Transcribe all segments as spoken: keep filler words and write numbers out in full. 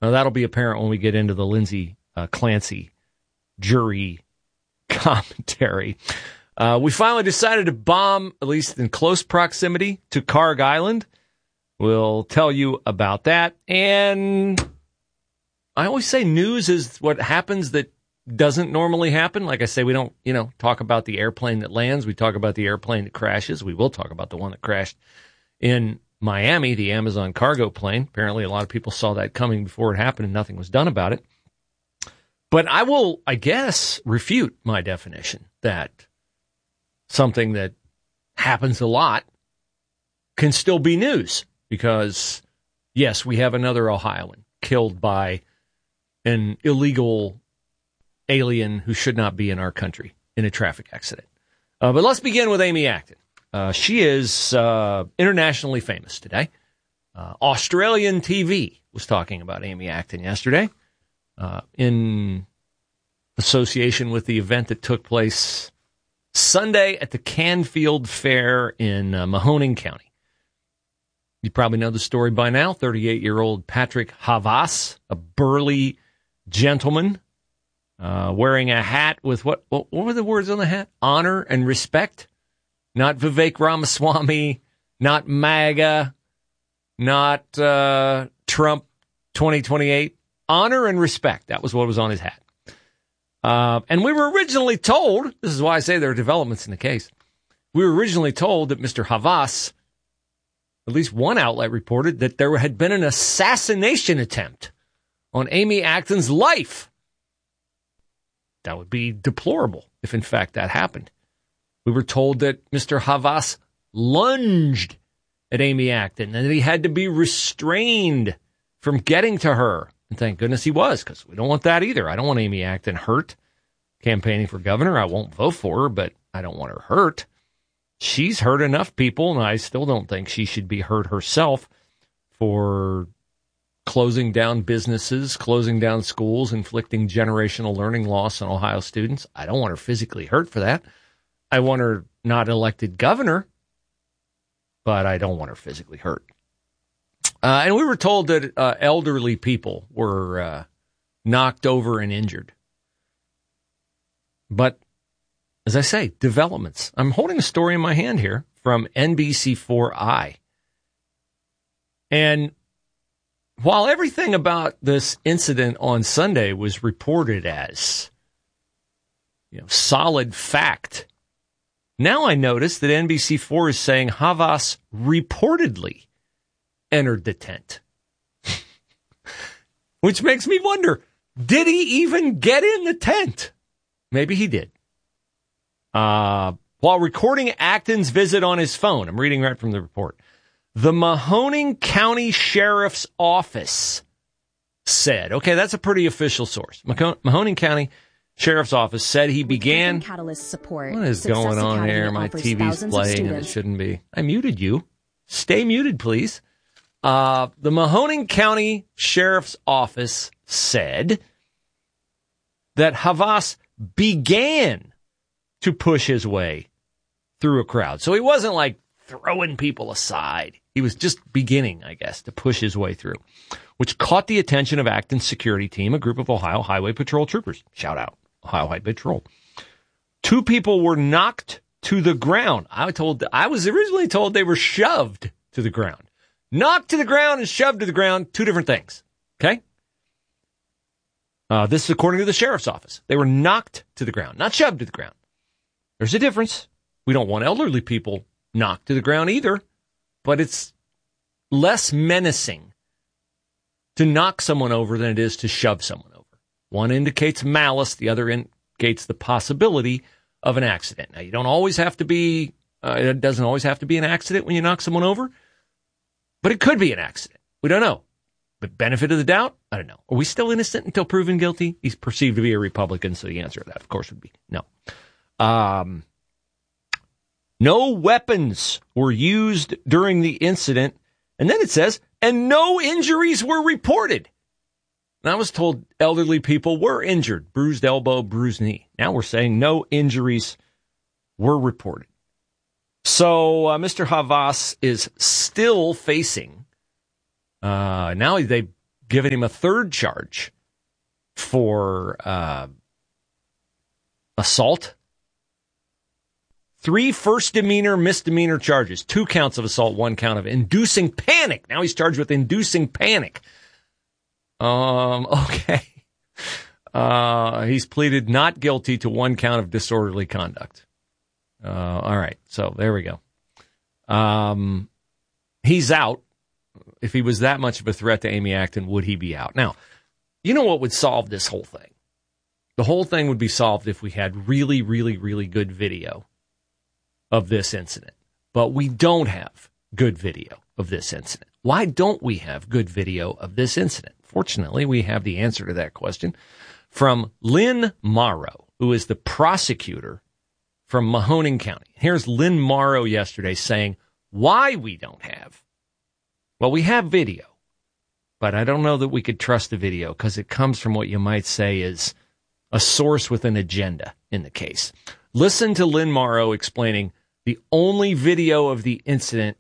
Now, that'll be apparent when we get into the Lindsay uh, Clancy jury commentary. Uh, we finally decided to bomb, at least in close proximity, to Karg Island. We'll tell you about that. And I always say news is what happens that doesn't normally happen. Like I say, we don't, you know, talk about the airplane that lands. We talk about the airplane that crashes. We will talk about the one that crashed in Miami, the Amazon cargo plane. Apparently, a lot of people saw that coming before it happened and nothing was done about it. But I will, I guess, refute my definition that something that happens a lot can still be news. Because, yes, we have another Ohioan killed by an illegal alien who should not be in our country in a traffic accident. Uh, but let's begin with Amy Acton. Uh, she is uh, internationally famous today. Uh, Australian T V was talking about Amy Acton yesterday uh, in association with the event that took place Sunday at the Canfield Fair in uh, Mahoning County. You probably know the story by now. thirty-eight-year-old Patrick Havas, a burly gentleman, Uh, wearing a hat with what, what what were the words on the hat? Honor and respect. Not Vivek Ramaswamy, not MAGA, not uh, Trump twenty twenty-eight. Honor and respect. That was what was on his hat. Uh, and we were originally told, this is why I say there are developments in the case, we were originally told that Mister Havas, at least one outlet reported that there had been an assassination attempt on Amy Acton's life. That would be deplorable if, in fact, that happened. We were told that Mister Havas lunged at Amy Acton and that he had to be restrained from getting to her. And thank goodness he was, because we don't want that either. I don't want Amy Acton hurt campaigning for governor. I won't vote for her, but I don't want her hurt. She's hurt enough people, and I still don't think she should be hurt herself for closing down businesses, closing down schools, inflicting generational learning loss on Ohio students. I don't want her physically hurt for that. I want her not elected governor, but I don't want her physically hurt. Uh, and we were told that uh, elderly people were uh, knocked over and injured. But, as I say, developments. I'm holding a story in my hand here from N B C four I. And while everything about this incident on Sunday was reported as, you know, solid fact, now I notice that N B C four is saying Havas reportedly entered the tent. Which makes me wonder, did he even get in the tent? Maybe he did. Uh, while recording Acton's visit on his phone, I'm reading right from the report, the Mahoning County Sheriff's Office said, okay, that's a pretty official source. Mahoning County Sheriff's Office said he began. Catalyst support. What is going on here? My T V's playing and it shouldn't be. I muted you. Stay muted, please. Uh, the Mahoning County Sheriff's Office said that Havas began to push his way through a crowd. So he wasn't like throwing people aside. He was just beginning, I guess, to push his way through, which caught the attention of Acton's security team, a group of Ohio Highway Patrol troopers. Shout out, Ohio Highway Patrol. Two people were knocked to the ground. I told, I was originally told they were shoved to the ground. Knocked to the ground and shoved to the ground, two different things. Okay? Uh, this is according to the sheriff's office. They were knocked to the ground, not shoved to the ground. There's a difference. We don't want elderly people knocked to the ground either, but it's less menacing to knock someone over than it is to shove someone over. One indicates malice, the other indicates the possibility of an accident. Now, you don't always have to be, uh, it doesn't always have to be an accident when you knock someone over, but it could be an accident. We don't know. But benefit of the doubt? I don't know. Are we still innocent until proven guilty? He's perceived to be a Republican, so the answer to that, of course, would be no. Um, no weapons were used during the incident. And then it says, and no injuries were reported. And I was told elderly people were injured, bruised elbow, bruised knee. Now we're saying no injuries were reported. So uh, Mister Havas is still facing, uh, now they given him a third charge for uh, assault. Three first demeanor, misdemeanor charges. Two counts of assault, one count of inducing panic. Now he's charged with inducing panic. Um, okay. Uh, he's pleaded not guilty to one count of disorderly conduct. Uh, all right. So there we go. Um, he's out. If he was that much of a threat to Amy Acton, would he be out? Now, you know what would solve this whole thing? The whole thing would be solved if we had really, really, really good video of this incident. But we don't have good video of this incident. Why don't we have good video of this incident? Fortunately, we have the answer to that question from Lynn Morrow, who is the prosecutor from Mahoning County. Here's Lynn Morrow yesterday saying why we don't have. Well, we have video, but I don't know that we could trust the video because it comes from what you might say is a source with an agenda in the case. Listen to Lynn Morrow explaining the only video of the incident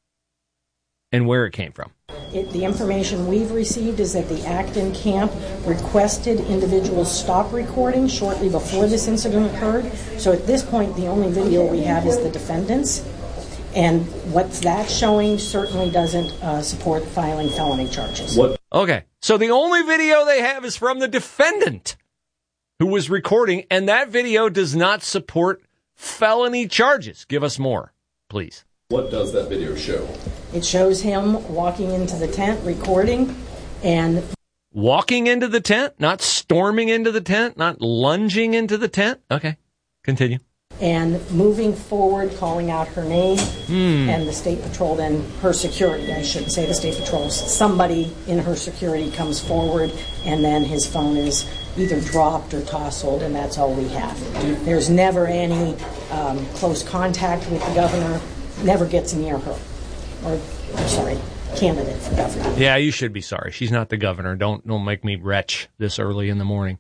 and where it came from. It, the information we've received is that the Acton camp requested individuals stop recording shortly before this incident occurred. So at this point, the only video we have is the defendant's. And what's that showing certainly doesn't uh, support filing felony charges. What? Okay, so the only video they have is from the defendant who was recording, and that video does not support felony charges. Give us more, please. What does that video show? It shows him walking into the tent, recording, and... Walking into the tent, not storming into the tent, not lunging into the tent? Okay, continue. And moving forward, calling out her name, mm. and the State Patrol, then her security, I shouldn't say the State Patrol, somebody in her security comes forward, and then his phone is either dropped or tousled, and that's all we have. There's never any um, close contact with the governor, never gets near her. Or, I'm sorry, candidate for governor. Yeah, you should be sorry. She's not the governor. Don't, don't make me retch this early in the morning.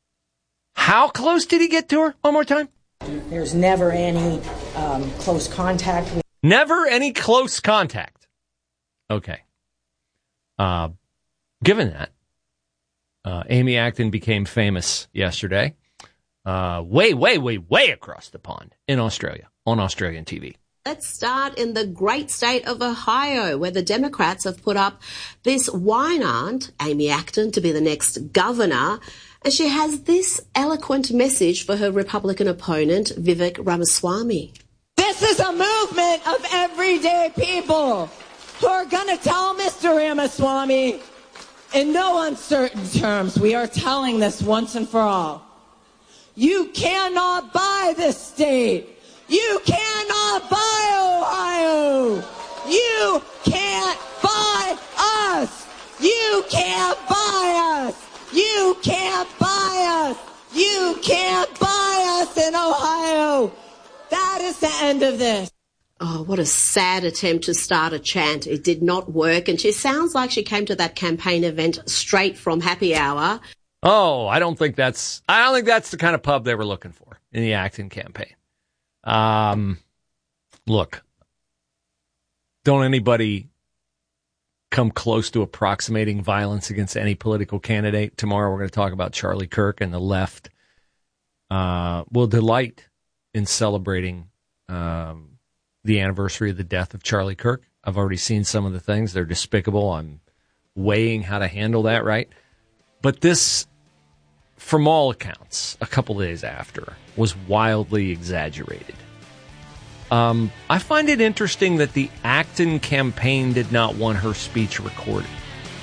How close did he get to her? One more time. There's never any um, close contact. With- never any close contact. Okay. Uh, given that, uh, Amy Acton became famous yesterday, uh, way, way, way, way across the pond in Australia, on Australian T V. Let's start in the great state of Ohio, where the Democrats have put up this wine aunt, Amy Acton, to be the next governor. And she has this eloquent message for her Republican opponent, Vivek Ramaswamy. This is a movement of everyday people who are going to tell Mister Ramaswamy, in no uncertain terms, we are telling this once and for all. You cannot buy this state. You cannot buy Ohio. You can't buy us. You can't buy us. You can't buy us. You can't buy us in Ohio. That is the end of this. Oh, what a sad attempt to start a chant. It did not work. And she sounds like she came to that campaign event straight from happy hour. Oh, I don't think that's, I don't think that's the kind of pub they were looking for in the Acton campaign. Um, look, don't anybody come close to approximating violence against any political candidate. Tomorrow we're going to talk about Charlie Kirk, and the left uh, will delight in celebrating um, the anniversary of the death of Charlie Kirk. I've already seen some of the things. They're despicable. I'm weighing how to handle that right. But this, from all accounts, a couple days after, was wildly exaggerated. Um, I find it interesting that the Acton campaign did not want her speech recorded.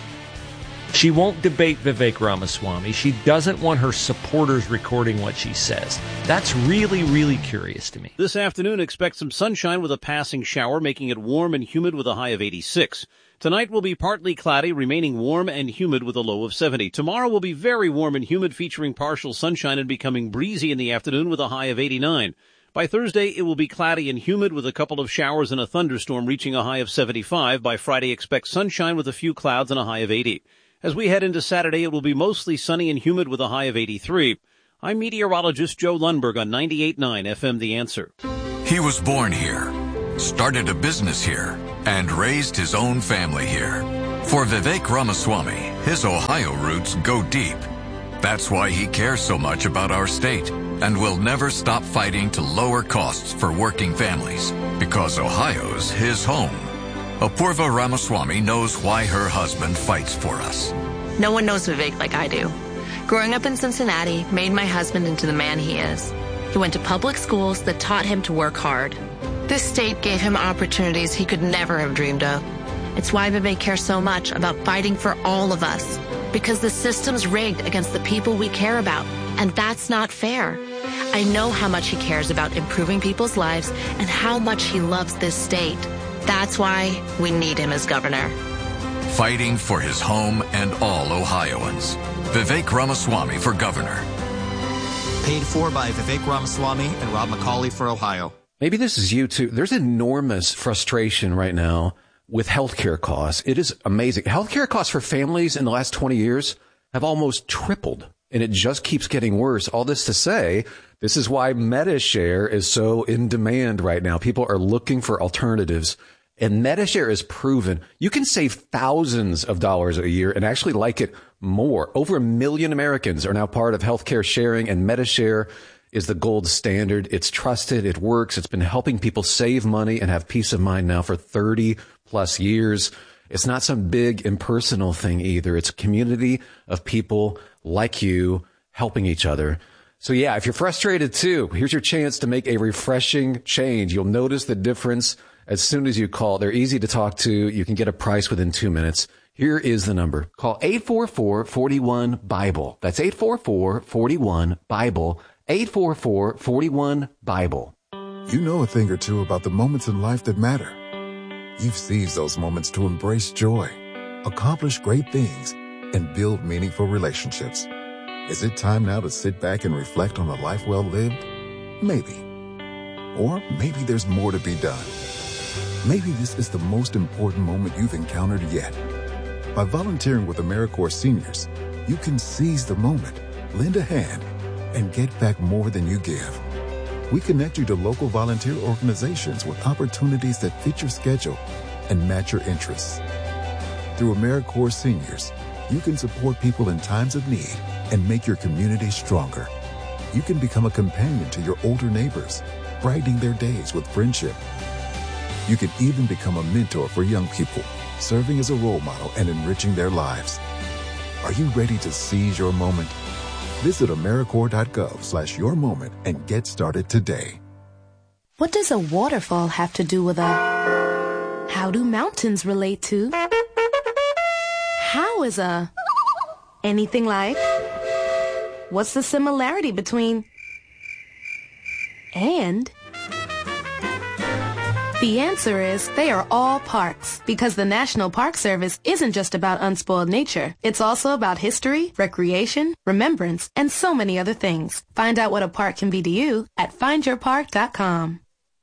She won't debate Vivek Ramaswamy. She doesn't want her supporters recording what she says. That's really, really curious to me. This afternoon, expect some sunshine with a passing shower, making it warm and humid with a high of eighty-six. Tonight will be partly cloudy, remaining warm and humid with a low of seventy. Tomorrow will be very warm and humid, featuring partial sunshine and becoming breezy in the afternoon with a high of eighty-nine. By Thursday, it will be cloudy and humid with a couple of showers and a thunderstorm reaching a high of seventy-five. By Friday, expect sunshine with a few clouds and a high of eighty. As we head into Saturday, it will be mostly sunny and humid with a high of eighty-three. I'm meteorologist Joe Lundberg on ninety-eight point nine F M The Answer. He was born here, started a business here, and raised his own family here. For Vivek Ramaswamy, his Ohio roots go deep. That's why he cares so much about our state and will never stop fighting to lower costs for working families, because Ohio's his home. Apurva Ramaswamy knows why her husband fights for us. No one knows Vivek like I do. Growing up in Cincinnati made my husband into the man he is. He went to public schools that taught him to work hard. This state gave him opportunities he could never have dreamed of. It's why Vivek cares so much about fighting for all of us, because the system's rigged against the people we care about, and that's not fair. I know how much he cares about improving people's lives and how much he loves this state. That's why we need him as governor. Fighting for his home and all Ohioans. Vivek Ramaswamy for governor. Paid for by Vivek Ramaswamy and Rob McCauley for Ohio. Maybe this is you too. There's enormous frustration right now with healthcare costs. It is amazing. Healthcare costs for families in the last twenty years have almost tripled, and it just keeps getting worse. All this to say, this is why MediShare is so in demand right now. People are looking for alternatives, and MediShare is proven you can save thousands of dollars a year and actually like it more. Over a million Americans are now part of healthcare sharing, and MediShare is the gold standard. It's trusted. It works. It's been helping people save money and have peace of mind now for thirty plus years. It's not some big impersonal thing either. It's a community of people like you helping each other. So yeah, if you're frustrated too, here's your chance to make a refreshing change. You'll notice the difference as soon as you call. They're easy to talk to. You can get a price within two minutes. Here is the number. Call eight four four, four one, BIBLE. That's eight four four, four one, BIBLE. eight four four, four one, BIBLE. You know a thing or two about the moments in life that matter. You've seized those moments to embrace joy, accomplish great things, and build meaningful relationships. Is it time now to sit back and reflect on a life well lived? Maybe. Or maybe there's more to be done. Maybe this is the most important moment you've encountered yet. By volunteering with AmeriCorps Seniors, you can seize the moment, lend a hand, and get back more than you give. We connect you to local volunteer organizations with opportunities that fit your schedule and match your interests. Through AmeriCorps Seniors, you can support people in times of need and make your community stronger. You can become a companion to your older neighbors, brightening their days with friendship. You can even become a mentor for young people, serving as a role model and enriching their lives. Are you ready to seize your moment? Visit AmeriCorps.gov slash your moment and get started today. What does a waterfall have to do with a... How do mountains relate to... How is a... Anything like... What's the similarity between... And... The answer is they are all parks, because the National Park Service isn't just about unspoiled nature. It's also about history, recreation, remembrance, and so many other things. Find out what a park can be to you at find your park dot com.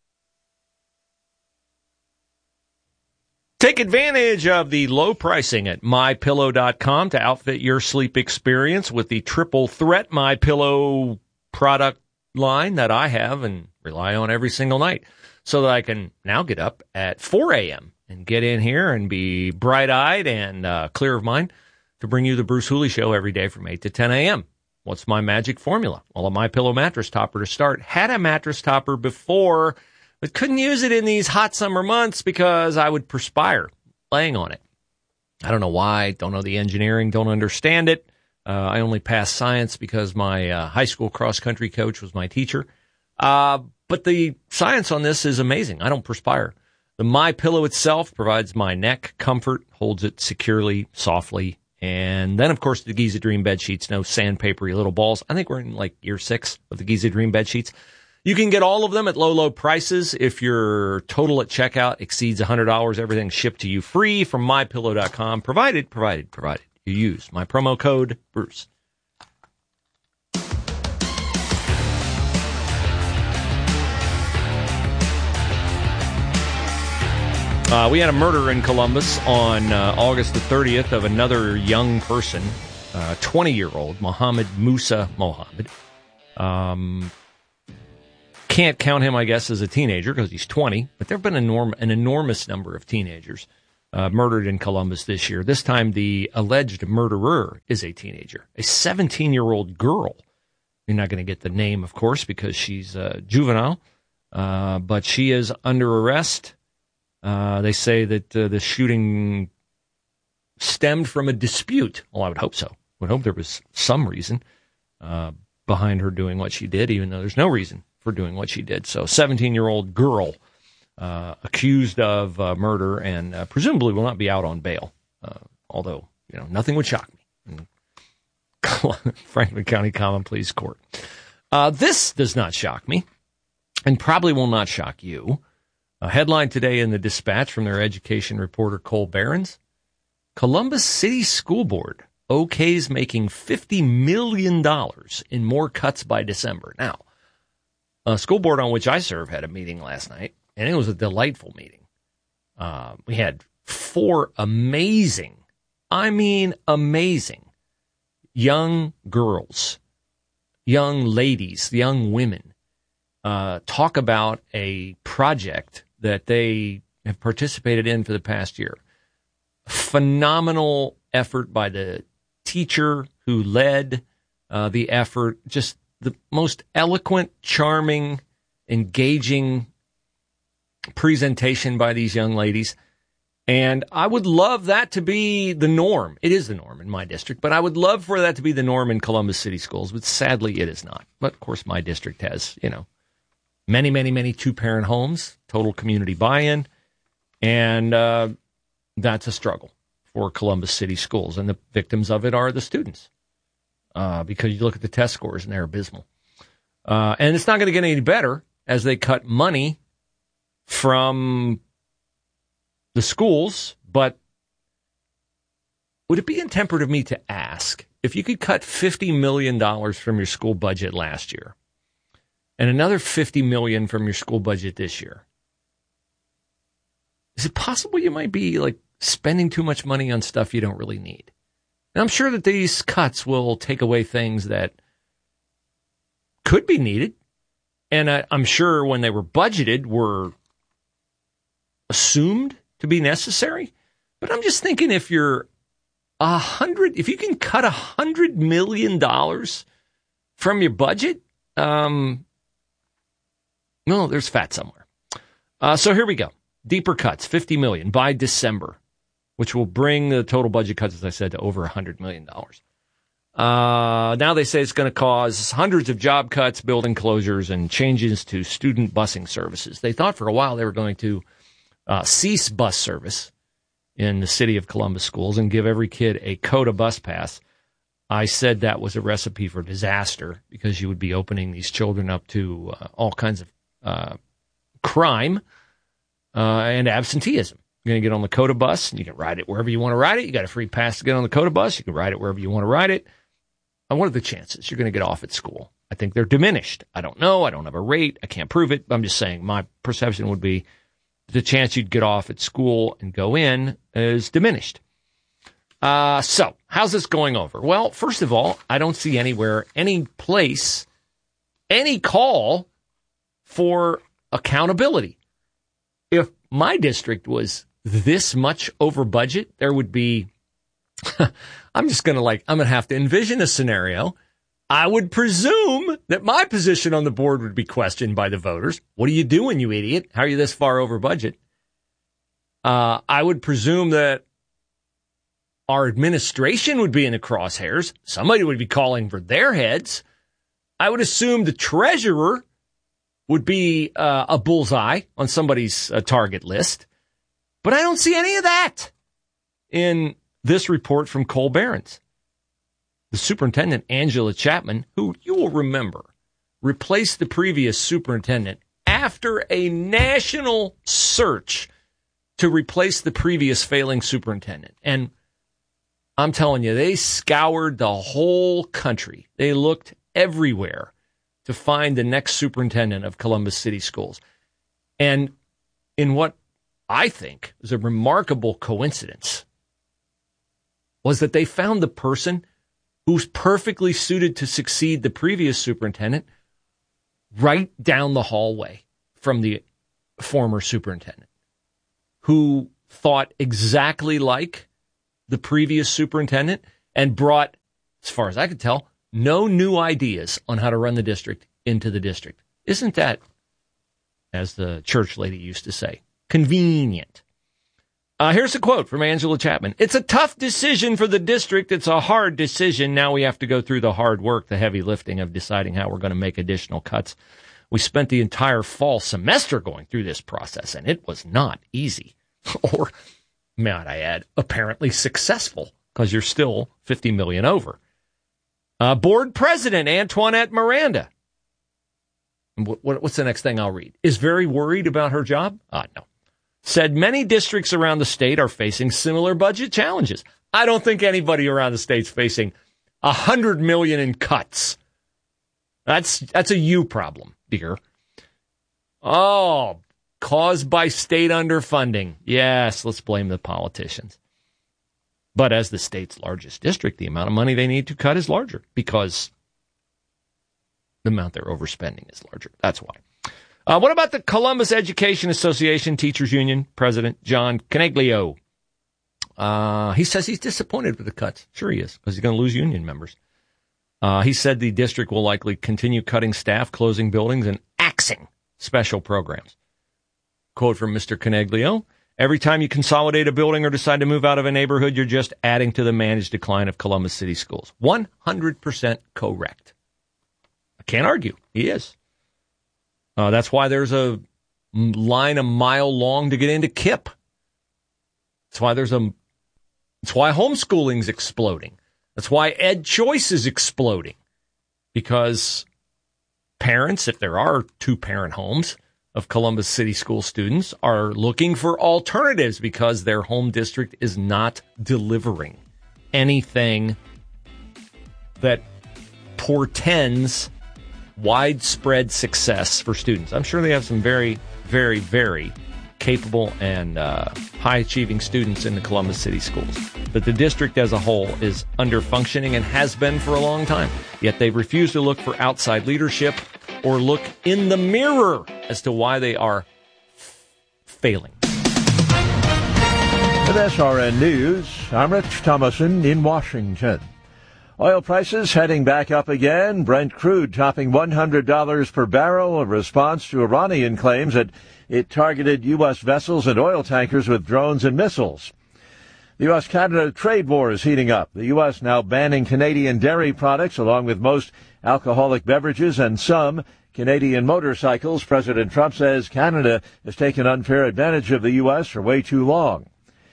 Take advantage of the low pricing at my pillow dot com to outfit your sleep experience with the triple threat MyPillow product line that I have and rely on every single night, so that I can now get up at four a.m. and get in here and be bright-eyed and uh, clear of mind to bring you the Bruce Hooley Show every day from eight to ten a.m. What's my magic formula? Well, a MyPillow mattress topper to start. Had a mattress topper before, but couldn't use it in these hot summer months because I would perspire laying on it. I don't know why. Don't know the engineering. Don't understand it. Uh, I only passed science because my uh, high school cross-country coach was my teacher. Uh, but the science on this is amazing. I don't perspire. The MyPillow itself provides my neck comfort, holds it securely, softly. And then, of course, the Giza Dream bed sheets, no sandpapery little balls. I think we're in like year six of the Giza Dream bed sheets. You can get all of them at low, low prices. If your total at checkout exceeds one hundred dollars, everything's shipped to you free from my pillow dot com, provided, provided, provided. You use my promo code, Bruce. Uh, we had a murder in Columbus on uh, August the thirtieth of another young person, uh, twenty-year-old, Mohammed Musa Mohammed. Um, can't count him, I guess, as a teenager because he's twenty, but there have been enorm- an enormous number of teenagers uh, murdered in Columbus this year. This time, the alleged murderer is a teenager, a seventeen-year-old girl. You're not going to get the name, of course, because she's uh, juvenile, uh, but she is under arrest. Uh, they say that uh, the shooting stemmed from a dispute. Well, I would hope so. I would hope there was some reason uh, behind her doing what she did, even though there's no reason for doing what she did. So, seventeen-year-old girl uh, accused of uh, murder and uh, presumably will not be out on bail. Uh, although, you know, nothing would shock me. Franklin County Common Pleas Court. Uh, this does not shock me, and probably will not shock you. A headline today in the Dispatch from their education reporter Cole Behrens: Columbus City School Board okays making fifty million dollars in more cuts by December. Now, a school board on which I serve had a meeting last night, and it was a delightful meeting. Uh, we had four amazing, I mean amazing, young girls, young ladies, young women, uh, talk about a project that they have participated in for the past year. Phenomenal effort by the teacher who led uh, the effort. Just the most eloquent, charming, engaging presentation by these young ladies. And I would love that to be the norm. It is the norm in my district, but I would love for that to be the norm in Columbus City Schools. But sadly, it is not. But of course, my district has, you know, many, many, many two-parent homes, total community buy-in, and uh, that's a struggle for Columbus City Schools. And the victims of it are the students, uh, because you look at the test scores and they're abysmal. Uh, and it's not going to get any better as they cut money from the schools. But would it be intemperate of me to ask, if you could cut fifty million dollars from your school budget last year and another fifty million dollars from your school budget this year, is it possible you might be like spending too much money on stuff you don't really need? And I'm sure that these cuts will take away things that could be needed. And I, I'm sure when they were budgeted were assumed to be necessary. But I'm just thinking, if you're a hundred, if you can cut a hundred million dollars from your budget, um, no, there's fat somewhere. Uh, so here we go. Deeper cuts, fifty million dollars by December, which will bring the total budget cuts, as I said, to over one hundred million dollars. Uh, now they say it's going to cause hundreds of job cuts, building closures, and changes to student busing services. They thought for a while they were going to uh, cease bus service in the city of Columbus schools and give every kid a COTA bus pass. I said that was a recipe for disaster, because you would be opening these children up to uh, all kinds of uh, crime uh, and absenteeism. You're going to get on the COTA bus, and you can ride it wherever you want to ride it. You got a free pass to get on the COTA bus. You can ride it wherever you want to ride it. And what are the chances you're going to get off at school? I think they're diminished. I don't know. I don't have a rate. I can't prove it. But I'm just saying my perception would be the chance you'd get off at school and go in is diminished. Uh, so how's this going over? Well, first of all, I don't see anywhere, any place, any call for accountability. If my district was this much over budget, there would be, I'm just going to like, I'm going to have to envision a scenario. I would presume that my position on the board would be questioned by the voters. What are you doing, you idiot? How are you this far over budget? Uh, I would presume that our administration would be in the crosshairs. Somebody would be calling for their heads. I would assume the treasurer would be uh, a bullseye on somebody's uh, target list. But I don't see any of that in this report from Cole Behrens. The superintendent, Angela Chapman, who you will remember, replaced the previous superintendent after a national search to replace the previous failing superintendent. And I'm telling you, they scoured the whole country. They looked everywhere to find the next superintendent of Columbus City Schools. And in what I think is a remarkable coincidence was that they found the person who's perfectly suited to succeed the previous superintendent right down the hallway from the former superintendent, who thought exactly like the previous superintendent and brought, as far as I could tell, no new ideas on how to run the district into the district. Isn't that, as the church lady used to say, convenient? Uh, here's a quote from Angela Chapman. It's a tough decision for the district. It's a hard decision. Now we have to go through the hard work, the heavy lifting of deciding how we're going to make additional cuts. We spent the entire fall semester going through this process, and it was not easy. Or, might I add, apparently successful, because you're still fifty million dollars over. Uh, board president Antoinette Miranda. What, what, what's the next thing I'll read? Is very worried about her job? Ah, no. Said many districts around the state are facing similar budget challenges. I don't think anybody around the state's facing a hundred million in cuts. That's that's a you problem, dear. Oh, caused by state underfunding. Yes, let's blame the politicians. But as the state's largest district, the amount of money they need to cut is larger because the amount they're overspending is larger. That's why. Uh, what about the Columbus Education Association Teachers Union President John Caniglio? Uh, he says he's disappointed with the cuts. Sure he is, because he's going to lose union members. Uh, he said the district will likely continue cutting staff, closing buildings, and axing special programs. Quote from Mister Caniglio. Every time you consolidate a building or decide to move out of a neighborhood, you're just adding to the managed decline of Columbus City Schools. one hundred percent correct. I can't argue. He is. Uh, that's why there's a line a mile long to get into K I P. That's why there's a. That's why homeschooling's exploding. That's why Ed Choice is exploding. Because parents, if there are two-parent homes of Columbus City School students, are looking for alternatives because their home district is not delivering anything that portends widespread success for students. I'm sure they have some very, very, very capable and uh, high-achieving students in the Columbus City Schools. But the district as a whole is under-functioning and has been for a long time. Yet they refuse to look for outside leadership or look in the mirror as to why they are f- failing. With S R N News, I'm Rich Thomason in Washington. Oil prices heading back up again. Brent crude topping one hundred dollars per barrel in response to Iranian claims that it targeted U S vessels and oil tankers with drones and missiles. The U S Canada trade war is heating up. The U S now banning Canadian dairy products along with most alcoholic beverages and some Canadian motorcycles. President Trump says Canada has taken unfair advantage of the U S for way too long.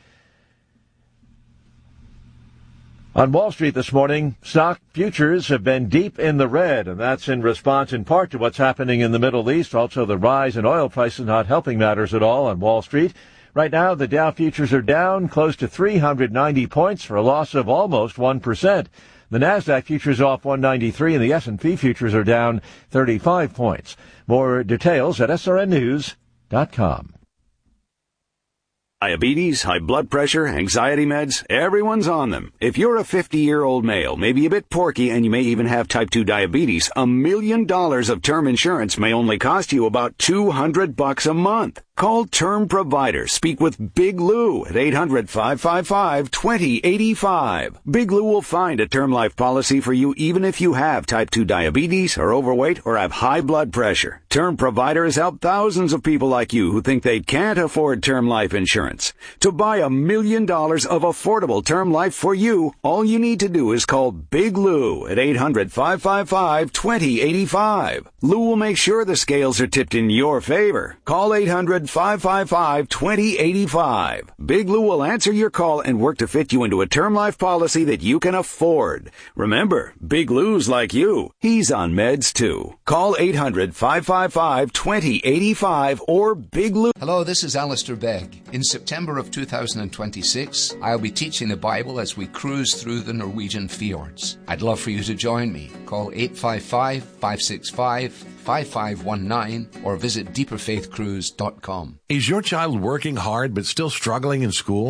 On Wall Street this morning, stock futures have been deep in the red, and that's in response in part to what's happening in the Middle East. Also, the rise in oil prices not helping matters at all on Wall Street. Right now, the Dow futures are down close to three hundred ninety points for a loss of almost one percent. The NASDAQ futures off one ninety-three, and the S and P futures are down thirty-five points. More details at S R N news dot com. Diabetes, high blood pressure, anxiety meds, everyone's on them. If you're a fifty-year-old male, maybe a bit porky, and you may even have type two diabetes, a million dollars of term insurance may only cost you about two hundred bucks a month. Call Term Provider. Speak with Big Lou at eight hundred, five five five, two zero eight five. Big Lou will find a term life policy for you even if you have type two diabetes, are overweight, or have high blood pressure. Term Provider has helped thousands of people like you who think they can't afford term life insurance. To buy a million dollars of affordable term life for you, all you need to do is call Big Lou at eight hundred, five five five, two zero eight five. Lou will make sure the scales are tipped in your favor. Call eight hundred, five five five, two zero eight five. Big Lou will answer your call and work to fit you into a term life policy that you can afford. Remember, Big Lou's like you. He's on meds too. Call eight hundred, five five five, two zero eight five or Big Lou. Hello, this is Alistair Begg. In September of two thousand twenty-six, I'll be teaching the Bible as we cruise through the Norwegian fjords. I'd love for you to join me. Call eight five five, five six five, five five one nine or visit deeper faith cruise dot com. Is your child working hard but still struggling in school?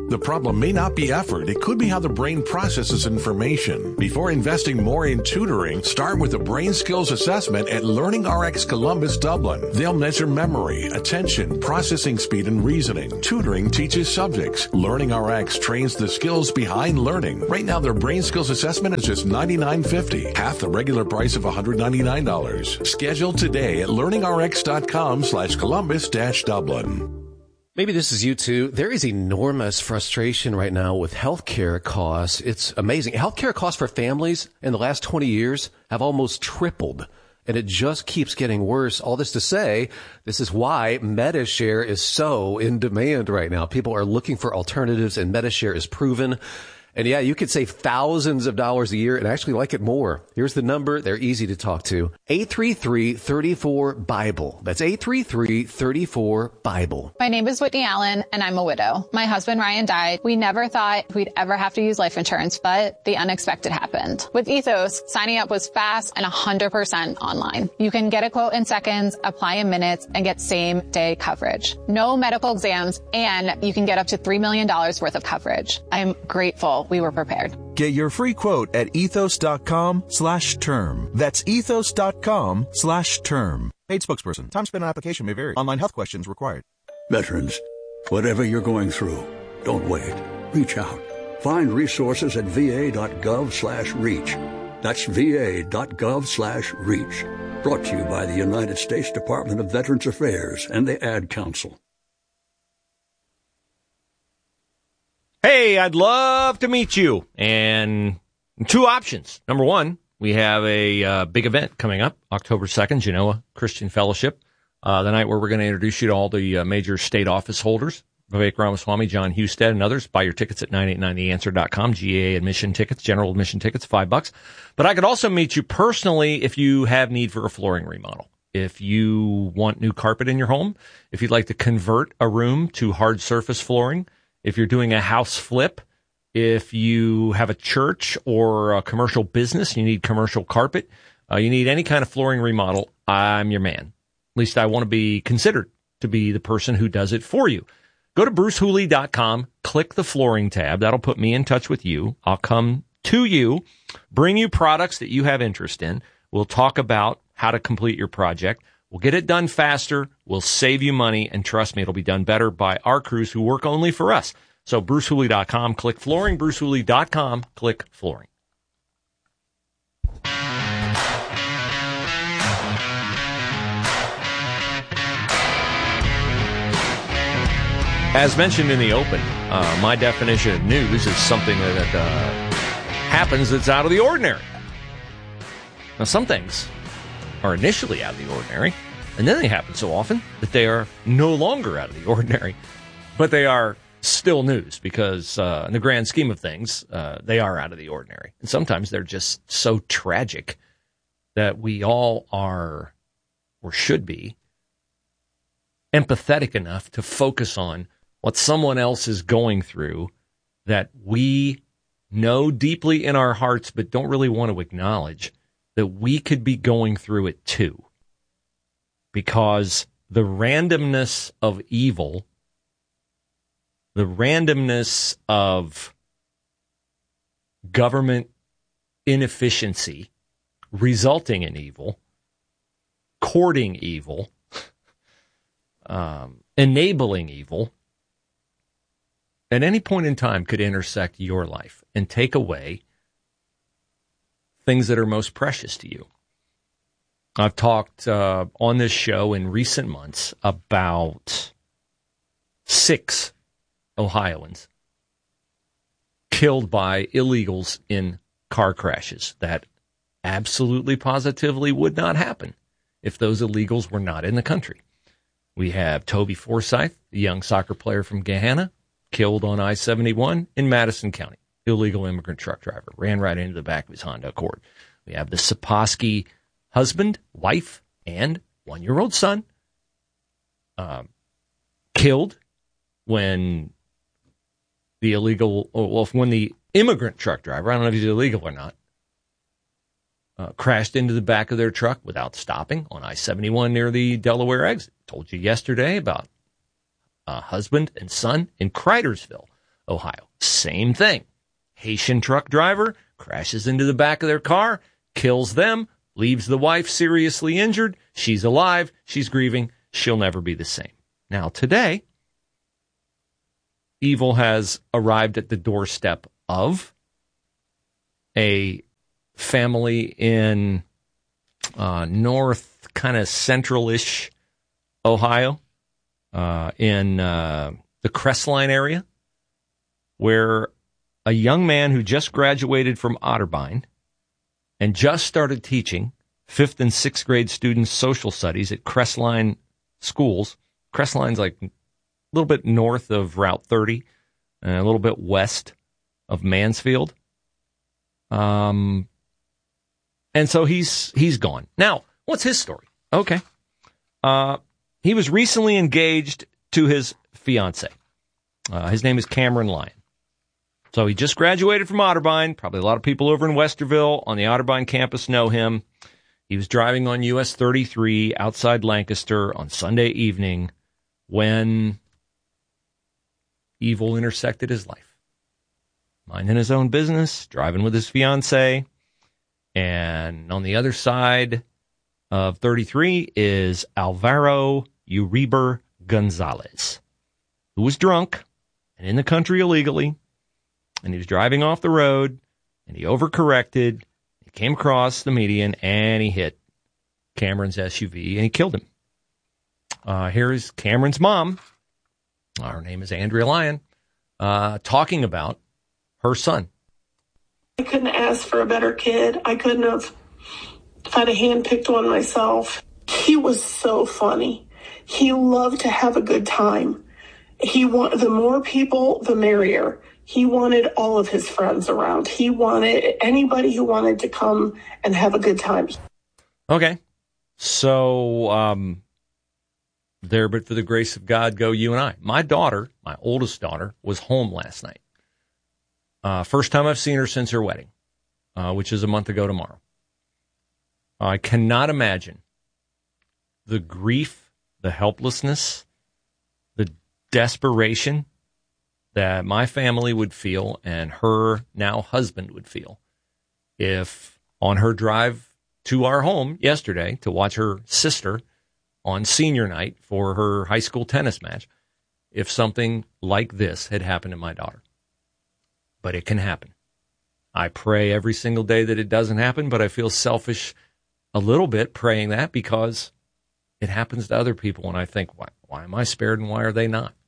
The problem may not be effort. It could be how the brain processes information. Before investing more in tutoring, start with a brain skills assessment at LearningRx Columbus Dublin. They'll measure memory, attention, processing speed, and reasoning. Tutoring teaches subjects. LearningRx trains the skills behind learning. Right now, their brain skills assessment is just ninety-nine fifty, half the regular price of one hundred ninety-nine dollars. Schedule today at learningrx.com slash Columbus dash Dublin. Maybe this is you too. There is enormous frustration right now with healthcare costs. It's amazing. Healthcare costs for families in the last twenty years have almost tripled, and it just keeps getting worse. All this to say, this is why MediShare is so in demand right now. People are looking for alternatives, and MediShare is proven. And yeah, you could save thousands of dollars a year and actually like it more. Here's the number. They're easy to talk to. eight three three, three four, BIBLE. That's eight three three, three four, BIBLE. My name is Whitney Allen, and I'm a widow. My husband, Ryan, died. We never thought we'd ever have to use life insurance, but the unexpected happened. With Ethos, signing up was fast and one hundred percent online. You can get a quote in seconds, apply in minutes, and get same-day coverage. No medical exams, and you can get up to three million dollars worth of coverage. I'm grateful we were prepared. Get your free quote at ethos.com slash term. That's ethos.com slash term. Paid spokesperson. Time spent on application may vary. Online health questions required. Veterans, whatever you're going through, don't wait. Reach out. Find resources at va.gov slash reach. That's va.gov slash reach. Brought to you by the United States Department of Veterans Affairs and the Ad Council. Hey, I'd love to meet you. And two options. Number one, we have a uh, big event coming up, October second, Genoa Christian Fellowship, uh, the night where we're going to introduce you to all the uh, major state office holders, Vivek Ramaswamy, John Husted, and others. Buy your tickets at nine eight nine the answer dot com, G A A admission tickets, general admission tickets, five bucks. But I could also meet you personally if you have need for a flooring remodel. If you want new carpet in your home, if you'd like to convert a room to hard surface flooring, if you're doing a house flip, if you have a church or a commercial business, you need commercial carpet, uh, you need any kind of flooring remodel, I'm your man. At least I want to be considered to be the person who does it for you. Go to bruce hooley dot com, click the flooring tab. That'll put me in touch with you. I'll come to you, bring you products that you have interest in. We'll talk about how to complete your project. We'll get it done faster. We'll save you money. And trust me, it'll be done better by our crews who work only for us. So bruce hooley dot com, click flooring. bruce hooley dot com, click flooring. As mentioned in the open, uh, my definition of news is something that uh, happens that's out of the ordinary. Now, some things are initially out of the ordinary, and then they happen so often that they are no longer out of the ordinary, but they are still news because uh, in the grand scheme of things, uh, they are out of the ordinary. And sometimes they're just so tragic that we all are, or should be, empathetic enough to focus on what someone else is going through that we know deeply in our hearts but don't really want to acknowledge that we could be going through it too. Because the randomness of evil, the randomness of government inefficiency resulting in evil, courting evil, um, enabling evil, at any point in time could intersect your life and take away things that are most precious to you. I've talked uh, on this show in recent months about six Ohioans killed by illegals in car crashes that absolutely positively would not happen if those illegals were not in the country. We have Toby Forsyth, the young soccer player from Gahanna, killed on I seventy-one in Madison County. Illegal immigrant truck driver. Ran right into the back of his Honda Accord. We have the Saposky husband, wife, and one-year-old son um, killed when the illegal, well, when the immigrant truck driver, I don't know if he's illegal or not, uh, crashed into the back of their truck without stopping on I seventy-one near the Delaware exit. Told you yesterday about a husband and son in Cridersville, Ohio. Same thing. Haitian truck driver crashes into the back of their car, kills them, leaves the wife seriously injured. She's alive. She's grieving. She'll never be the same. Now, today, evil has arrived at the doorstep of a family in uh, north, kind of central-ish Ohio, uh, in uh, the Crestline area, where a young man who just graduated from Otterbein and just started teaching fifth and sixth grade students social studies at Crestline schools. Crestline's like a little bit north of Route thirty and a little bit west of Mansfield. Um, and so he's he's gone. Now, what's his story? Okay. Uh, he was recently engaged to his fiancée. Uh, his name is Cameron Lyon. So he just graduated from Otterbein. Probably a lot of people over in Westerville on the Otterbein campus know him. He was driving on U S thirty-three outside Lancaster on Sunday evening when evil intersected his life. Minding his own business, driving with his fiancée. And on the other side of thirty-three is Alvaro Uribe Gonzalez, who was drunk and in the country illegally. And he was driving off the road, and he overcorrected. He came across the median, and he hit Cameron's S U V, and he killed him. Uh, here is Cameron's mom. Her name is Andrea Lyon, uh, talking about her son. I couldn't ask for a better kid. I couldn't have, if I'd have handpicked one myself. He was so funny. He loved to have a good time. He want, the more people, the merrier. He wanted all of his friends around. He wanted anybody who wanted to come and have a good time. Okay. So, um, there, but for the grace of God, go you and I. My daughter, my oldest daughter, was home last night. Uh, first time I've seen her since her wedding, uh, which is a month ago tomorrow. I cannot imagine the grief, the helplessness, the desperation that my family would feel and her now husband would feel if on her drive to our home yesterday to watch her sister on senior night for her high school tennis match, if something like this had happened to my daughter. But it can happen. I pray every single day that it doesn't happen, but I feel selfish a little bit praying that because it happens to other people. And I think, why, why am I spared and why are they not?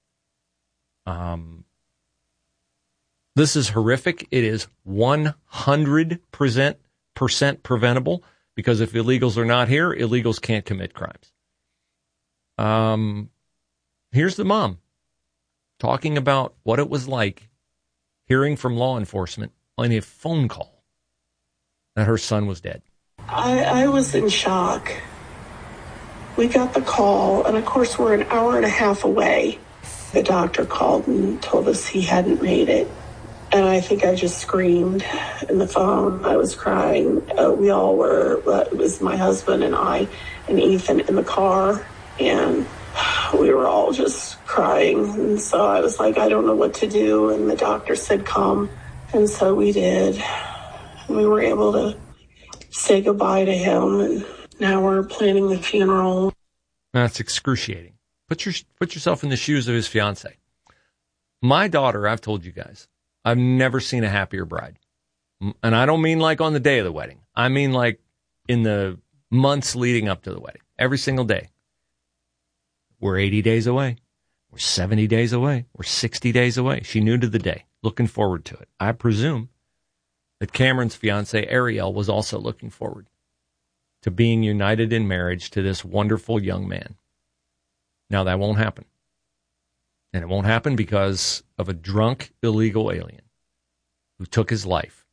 Um, this is horrific. It is one hundred percent preventable because if illegals are not here, illegals can't commit crimes. Um, here's the mom talking about what it was like hearing from law enforcement on a phone call that her son was dead. I, I was in shock. We got the call, and of course we're an hour and a half away. The doctor called and told us he hadn't made it. And I think I just screamed in the phone. I was crying. Uh, we all were. Uh, it was my husband and I and Ethan in the car. And we were all just crying. And so I was like, I don't know what to do. And the doctor said, come. And so we did. And we were able to say goodbye to him. And now we're planning the funeral. That's excruciating. Put your put yourself in the shoes of his fiancée. My daughter, I've told you guys, I've never seen a happier bride. And I don't mean like on the day of the wedding. I mean like in the months leading up to the wedding. Every single day. We're eighty days away. We're seventy days away. We're sixty days away. She knew to the day. Looking forward to it. I presume that Cameron's fiancée, Ariel, was also looking forward to being united in marriage to this wonderful young man. Now, that won't happen. And it won't happen because of a drunk, illegal alien who took his life.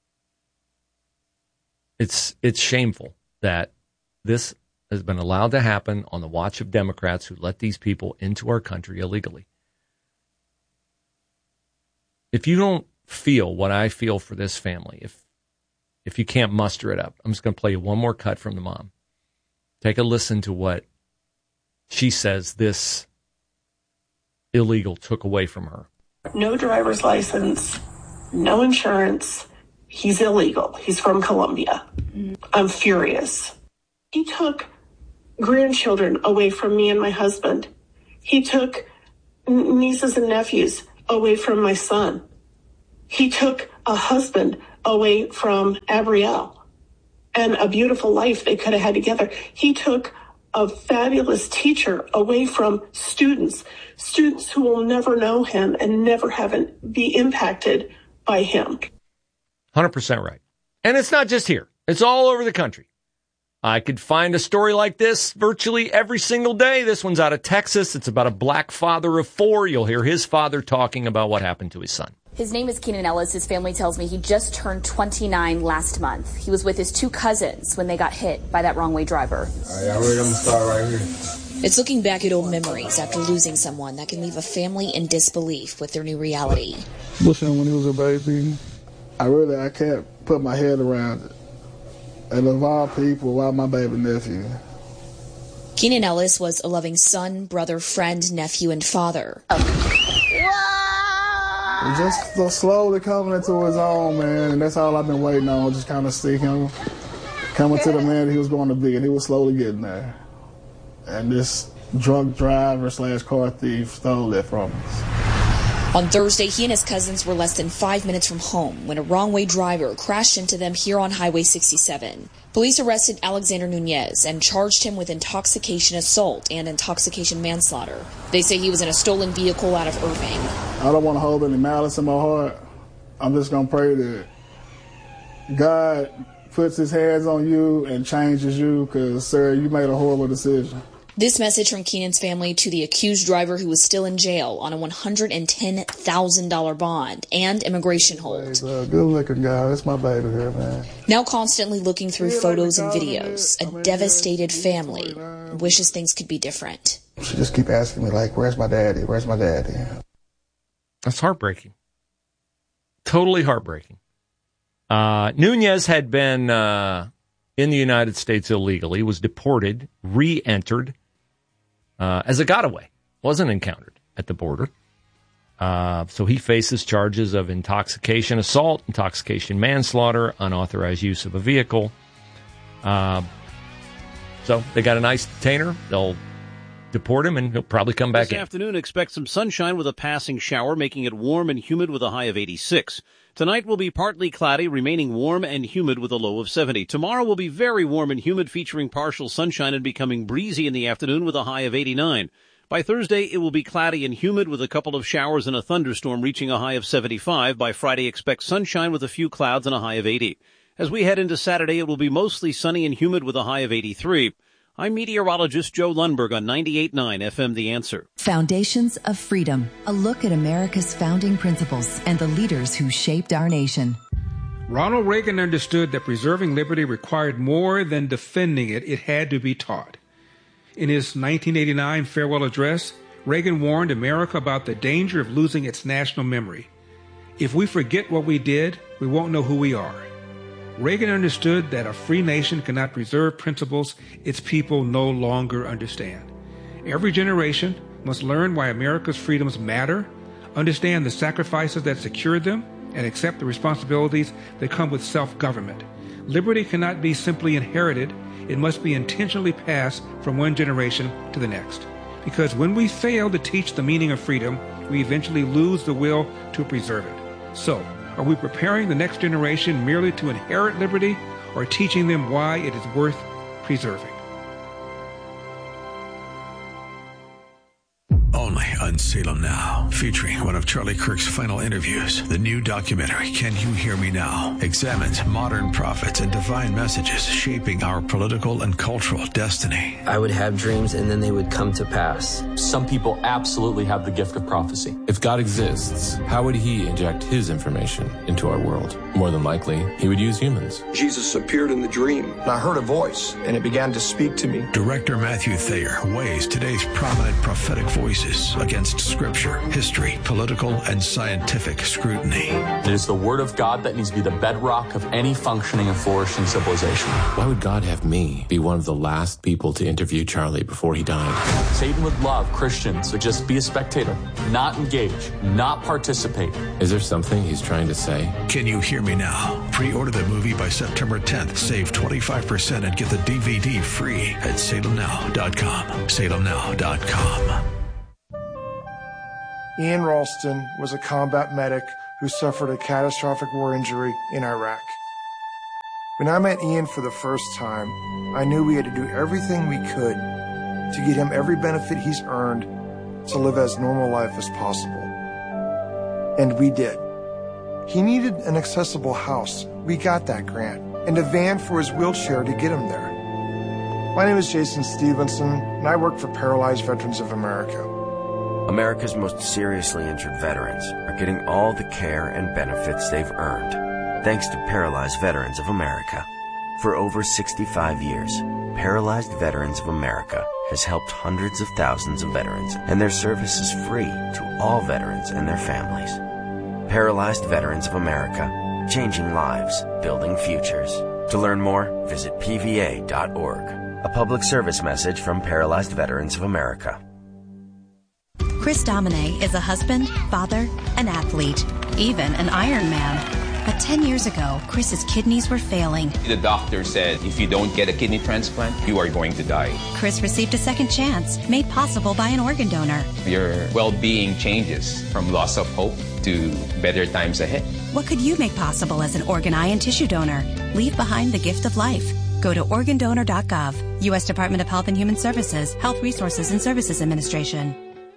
It's it's shameful that this has been allowed to happen on the watch of Democrats who let these people into our country illegally. If you don't feel what I feel for this family, if if you can't muster it up, I'm just going to play you one more cut from the mom. Take a listen to what she says this illegal took away from her. No driver's license, no insurance. He's illegal. He's from Colombia. I'm furious. He took grandchildren away from me and my husband. He took nieces and nephews away from my son. He took a husband away from Abrielle and a beautiful life they could have had together. He took a fabulous teacher away from students, students who will never know him and never have an, be impacted by him. one hundred percent right. And it's not just here. It's all over the country. I could find a story like this virtually every single day. This one's out of Texas. It's about a black father of four. You'll hear his father talking about what happened to his son. His name is Keenan Ellis. His family tells me he just turned twenty-nine last month. He was with his two cousins when they got hit by that wrong-way driver. All right, I'm going to start right here. It's looking back at old memories after losing someone that can leave a family in disbelief with their new reality. Listen, when he was a baby, I really, I can't put my head around it. And of all people, why my baby nephew? Keenan Ellis was a loving son, brother, friend, nephew, and father. He's just so slowly coming into his own, man, and that's all I've been waiting on, just kind of see him coming to the man that he was going to be, and he was slowly getting there. And this drunk driver slash car thief stole that from us. On Thursday, he and his cousins were less than five minutes from home when a wrong-way driver crashed into them here on Highway sixty-seven. Police arrested Alexander Nunez and charged him with intoxication assault and intoxication manslaughter. They say he was in a stolen vehicle out of Irving. I don't want to hold any malice in my heart. I'm just going to pray that God puts his hands on you and changes you because, sir, you made a horrible decision. This message from Keenan's family to the accused driver who was still in jail on a one hundred ten thousand dollars bond and immigration hold. Uh, good-looking guy. That's my baby here, man. Now constantly looking through photos and videos, a devastated family wishes things could be different. She just keep asking me, like, where's my daddy? Where's my daddy? That's heartbreaking. Totally heartbreaking. Uh, Nunez had been uh, in the United States illegally, was deported, re-entered uh, as a gotaway, wasn't encountered at the border. Uh, so he faces charges of intoxication assault, intoxication manslaughter, unauthorized use of a vehicle. Uh, so they got a nice detainer. They'll deport him, and he'll probably come back this in. This afternoon, expect some sunshine with a passing shower, making it warm and humid with a high of eighty-six. Tonight will be partly cloudy, remaining warm and humid with a low of seventy. Tomorrow will be very warm and humid, featuring partial sunshine and becoming breezy in the afternoon with a high of eighty-nine. By Thursday, it will be cloudy and humid with a couple of showers and a thunderstorm, reaching a high of seventy-five. By Friday, expect sunshine with a few clouds and a high of eighty. As we head into Saturday, it will be mostly sunny and humid with a high of eighty-three. I'm meteorologist Joe Lundberg on ninety-eight point nine F M The Answer. Foundations of Freedom, a look at America's founding principles and the leaders who shaped our nation. Ronald Reagan understood that preserving liberty required more than defending it. It had to be taught. In his nineteen eighty-nine farewell address, Reagan warned America about the danger of losing its national memory. If we forget what we did, we won't know who we are. Reagan understood that a free nation cannot preserve principles its people no longer understand. Every generation must learn why America's freedoms matter, understand the sacrifices that secured them, and accept the responsibilities that come with self-government. Liberty cannot be simply inherited. It must be intentionally passed from one generation to the next. Because when we fail to teach the meaning of freedom, we eventually lose the will to preserve it. So, are we preparing the next generation merely to inherit liberty, or teaching them why it is worth preserving? Only on Salem Now, featuring one of Charlie Kirk's final interviews. The new documentary, Can You Hear Me Now?, examines modern prophets and divine messages shaping our political and cultural destiny. I would have dreams and then they would come to pass. Some people absolutely have the gift of prophecy. If God exists, how would he inject his information into our world? More than likely, he would use humans. Jesus appeared in the dream, and I heard a voice, and it began to speak to me. Director Matthew Thayer weighs today's prominent prophetic voices against scripture, history, political, and scientific scrutiny. It is the Word of God that needs to be the bedrock of any functioning and flourishing civilization. Why would God have me be one of the last people to interview Charlie before he died? Satan would love Christians to just be a spectator, not engage, not participate. Is there something he's trying to say? Can You Hear Me Now? Pre-order the movie by September tenth. Save twenty-five percent and get the D V D free at salem now dot com. salem now dot com. Ian Ralston was a combat medic who suffered a catastrophic war injury in Iraq. When I met Ian for the first time, I knew we had to do everything we could to get him every benefit he's earned to live as normal life as possible. And we did. He needed an accessible house. We got that grant. And a van for his wheelchair to get him there. My name is Jason Stevenson, and I work for Paralyzed Veterans of America. America's most seriously injured veterans are getting all the care and benefits they've earned, thanks to Paralyzed Veterans of America. For over sixty-five years, Paralyzed Veterans of America has helped hundreds of thousands of veterans, and their service is free to all veterans and their families. Paralyzed Veterans of America, changing lives, building futures. To learn more, visit P V A dot org. A public service message from Paralyzed Veterans of America. Chris Domine is a husband, father, an athlete, even an Ironman. But ten years ago, Chris's kidneys were failing. The doctor said, if you don't get a kidney transplant, you are going to die. Chris received a second chance, made possible by an organ donor. Your well-being changes from loss of hope to better times ahead. What could you make possible as an organ, eye, and tissue donor? Leave behind the gift of life. Go to organ donor dot gov. U S Department of Health and Human Services, Health Resources and Services Administration.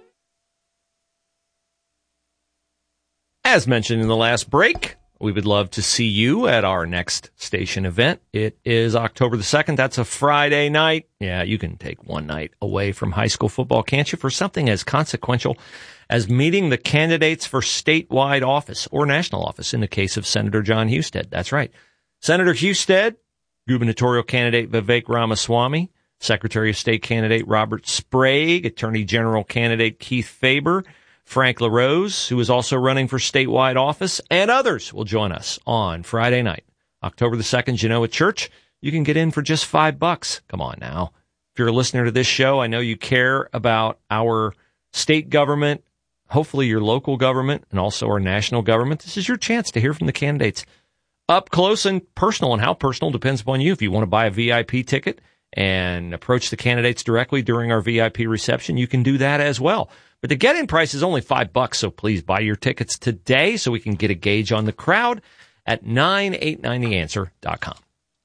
As mentioned in the last break, we would love to see you at our next station event. It is October the second. That's a Friday night. Yeah, you can take one night away from high school football, can't you, for something as consequential as meeting the candidates for statewide office or national office in the case of Senator John Husted. That's right. Senator Husted, gubernatorial candidate Vivek Ramaswamy, Secretary of State candidate Robert Sprague, Attorney General candidate Keith Faber, Frank LaRose, who is also running for statewide office, and others will join us on Friday night, October the second, Genoa Church. You can get in for just five bucks. Come on now. If you're a listener to this show, I know you care about our state government, hopefully your local government, and also our national government. This is your chance to hear from the candidates up close and personal, and how personal depends upon you. If you want to buy a V I P ticket and approach the candidates directly during our V I P reception, you can do that as well. But the get-in price is only five bucks, so please buy your tickets today so we can get a gauge on the crowd at nine eight nine the answer dot com.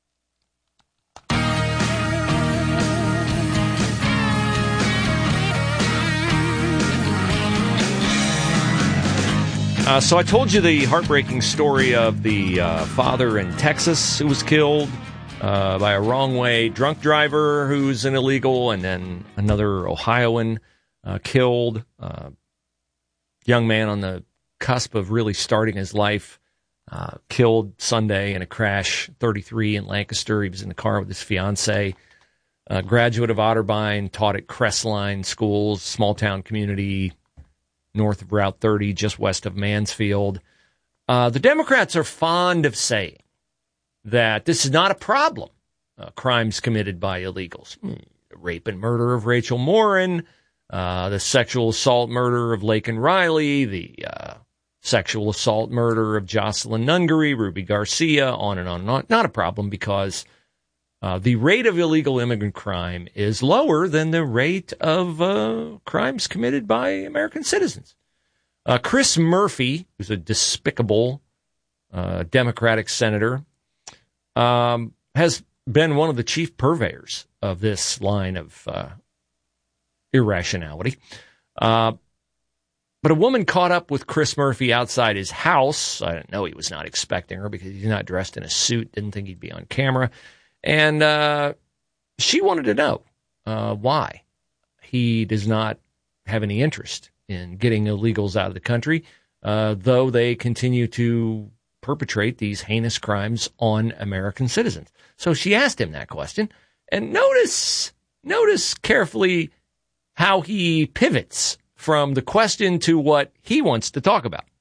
Uh, so I told you the heartbreaking story of the uh, father in Texas who was killed uh, by a wrong-way drunk driver who's an illegal, and then another Ohioan Uh, killed, uh, young man on the cusp of really starting his life, uh, killed Sunday in a crash, thirty-three in Lancaster. He was in the car with his fiancee, uh, graduate of Otterbein, taught at Crestline Schools, small town community north of Route thirty, just west of Mansfield. Uh, the Democrats are fond of saying that this is not a problem, uh, crimes committed by illegals. Hmm, the rape and murder of Rachel Morin, Uh, the sexual assault murder of Laken Riley, the uh, sexual assault murder of Jocelyn Nungery, Ruby Garcia, on and on and on. Not a problem because uh, the rate of illegal immigrant crime is lower than the rate of uh, crimes committed by American citizens. Uh, Chris Murphy, who's a despicable uh, Democratic senator, um, has been one of the chief purveyors of this line of uh irrationality. Uh, but a woman caught up with Chris Murphy outside his house. I didn't know he was not expecting her because he's not dressed in a suit, didn't think he'd be on camera. And uh, she wanted to know uh, why he does not have any interest in getting illegals out of the country, uh, though they continue to perpetrate these heinous crimes on American citizens. So she asked him that question. And notice, notice carefully how he pivots from the question to what he wants to talk about.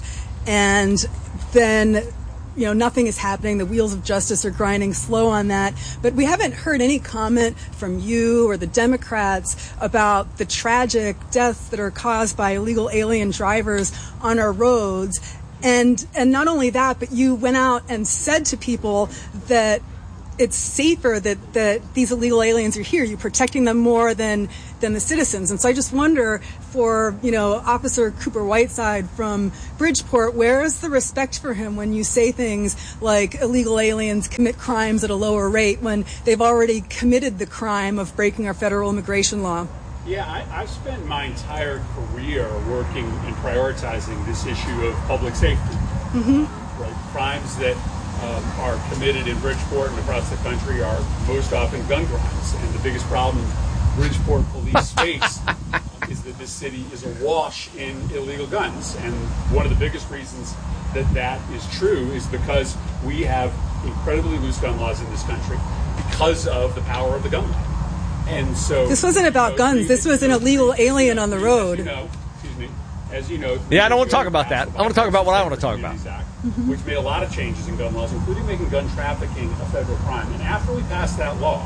And then, you know, nothing is happening. The wheels of justice are grinding slow on that. But we haven't heard any comment from you or the Democrats about the tragic deaths that are caused by illegal alien drivers on our roads. And and not only that, but you went out and said to people that it's safer that, that these illegal aliens are here. You're protecting them more than than the citizens. And so I just wonder, for, you know, Officer Cooper Whiteside from Bridgeport, where is the respect for him when you say things like illegal aliens commit crimes at a lower rate when they've already committed the crime of breaking our federal immigration law? Yeah, I, I've spent my entire career working and prioritizing this issue of public safety. Mm-hmm. Uh, right? Crimes that um, are committed in Bridgeport and across the country are most often gun crimes. And the biggest problem Bridgeport police face uh, is that this city is awash in illegal guns. And one of the biggest reasons that that is true is because we have incredibly loose gun laws in this country because of the power of the gun law. And so this wasn't about guns. This was an illegal alien on the road. As you know, excuse me, as you know, yeah, I don't want to talk about that. I want to talk about what I want to talk about. Act, mm-hmm. Which made a lot of changes in gun laws, including making gun trafficking a federal crime. And after we passed that law,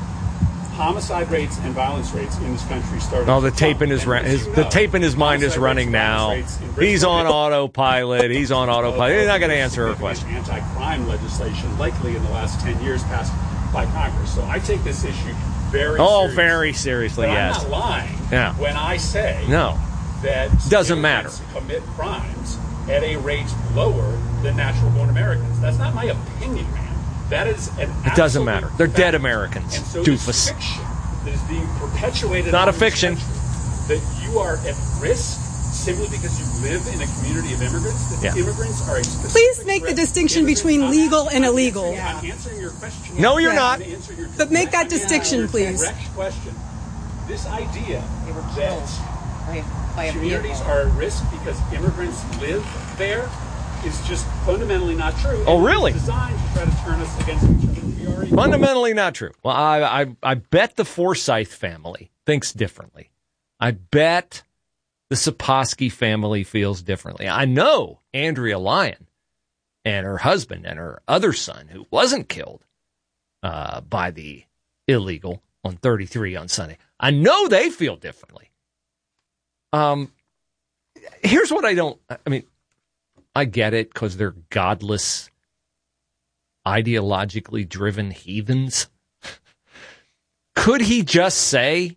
homicide rates and violence rates in this country started. Oh, the tape in his, ra- his the tape in his mind is running now. He's on autopilot. He's on autopilot. He's not going to answer her question. Anti-crime legislation, likely in the last ten years, passed by Congress. So I take this issue very oh, seriously. very seriously. But yes. I'm not lying. Yeah. When I say no, that doesn't matter. Commit crimes at a rate lower than natural-born Americans. That's not my opinion, man. That is an It doesn't matter. They're fact. Dead Americans. And so Doofus. this fiction that is being perpetuated. Not a fiction. That you are at risk simply because you live in a community of immigrants. That yeah. immigrants are a specific Please make the distinction between legal and illegal. I'm answering, I'm answering your question. No, you're yeah. not. Your but make that distinction, please. Direct question. This idea that communities are at risk because immigrants live there is just fundamentally not true. Oh, really? It's designed to try to turn us against each other. We already fundamentally not true. Well, I, I I bet the Forsyth family thinks differently. I bet the Saposky family feels differently. I know Andrea Lyon and her husband and her other son, who wasn't killed uh, by the illegal on thirty-three on Sunday. I know they feel differently. Um, here's what I don't. I mean. I get it because they're godless, ideologically driven heathens. Could he just say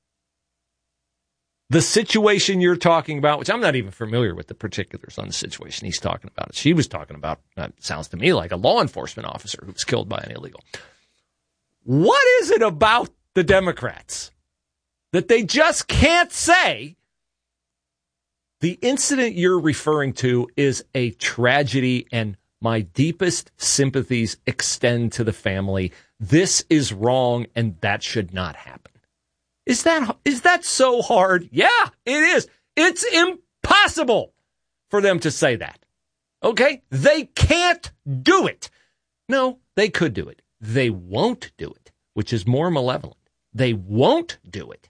the situation you're talking about, which I'm not even familiar with the particulars on the situation he's talking about. She was talking about, that sounds to me like a law enforcement officer who was killed by an illegal. What is it about the Democrats that they just can't say the incident you're referring to is a tragedy and my deepest sympathies extend to the family. This is wrong and that should not happen. Is that is that so hard? Yeah, it is. It's impossible for them to say that. Okay? They can't do it. No, they could do it. They won't do it, which is more malevolent. They won't do it.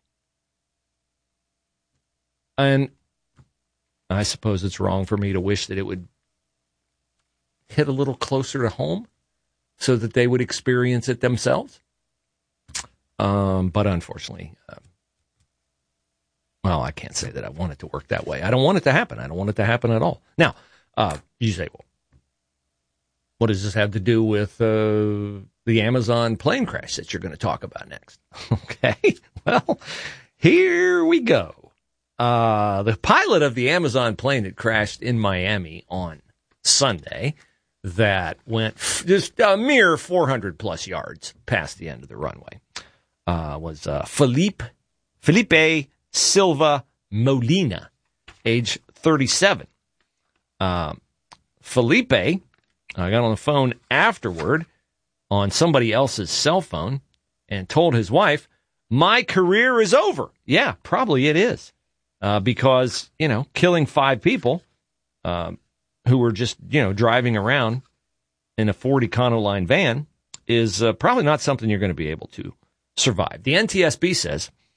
And I suppose it's wrong for me to wish that it would hit a little closer to home so that they would experience it themselves. Um, but unfortunately, uh, well, I can't say that I want it to work that way. I don't want it to happen. I don't want it to happen at all. Now, uh, you say, well, what does this have to do with uh, the Amazon plane crash that you're going to talk about next? Okay, well, here we go. Uh, the pilot of the Amazon plane that crashed in Miami on Sunday that went f- just a mere four hundred plus yards past the end of the runway uh, was uh, Felipe, Felipe Silva Molina, age thirty-seven. Um, Felipe, I got on the phone afterward on somebody else's cell phone and told his wife, my career is over. Yeah, probably it is. Uh, because, you know, killing five people um, who were just, you know, driving around in a Ford Econoline van is uh, probably not something you're going to be able to survive. The N T S B says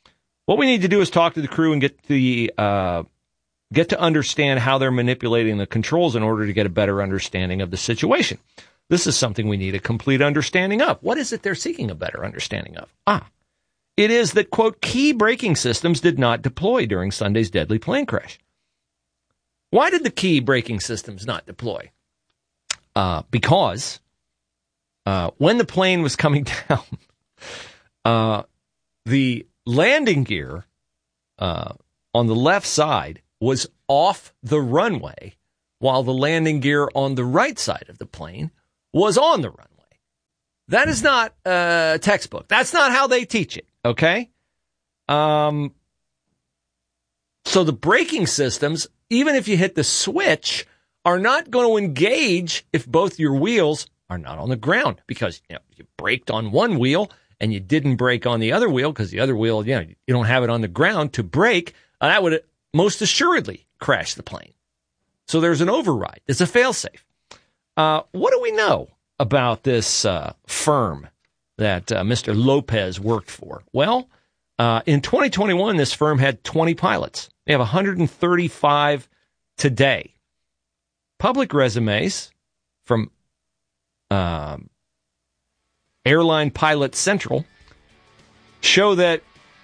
What we need to do is talk to the crew and get the uh, get to understand how they're manipulating the controls in order to get a better understanding of the situation. This is something we need a complete understanding of. What is it they're seeking a better understanding of? Ah, it is that, quote, key braking systems did not deploy during Sunday's deadly plane crash. Why did the key braking systems not deploy? Uh, because uh, when the plane was coming down, uh, the landing gear uh, on the left side was off the runway, while the landing gear on the right side of the plane was on the runway. That is not uh, textbook. That's not how they teach it, okay? Um, so the braking systems, even if you hit the switch, are not going to engage if both your wheels are not on the ground, because you know, you braked on one wheel and you didn't brake on the other wheel because the other wheel, you know, you don't have it on the ground to brake. Uh, that would most assuredly crash the plane. So there's an override. It's a failsafe. Uh, what do we know about this uh, firm that uh, Mister Lopez worked for? Well, uh, in twenty twenty-one, this firm had twenty pilots. They have one hundred thirty-five today. Public resumes from um, Airline Pilot Central show that